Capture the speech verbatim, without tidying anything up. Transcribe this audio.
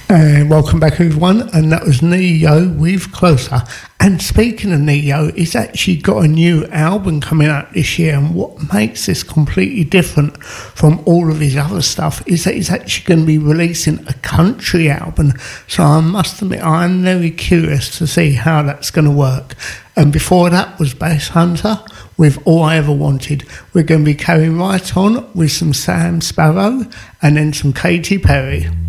And welcome back, everyone. And that was Neo with Closer. And speaking of Neo, he's actually got a new album coming out this year. And what makes this completely different from all of his other stuff is that he's actually going to be releasing a country album. So I must admit, I'm very curious to see how that's going to work. And before that was Bass Hunter with All I Ever Wanted. We're going to be carrying right on with some Sam Sparro and then some Katy Perry.